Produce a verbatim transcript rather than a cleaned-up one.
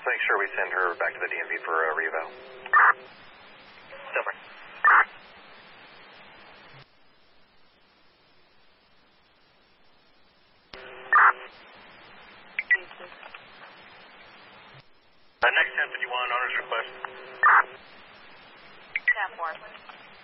make sure we send her back to the D M V for a reeval. Silver. Uh, next ten fifty-one, owner's request. ten four.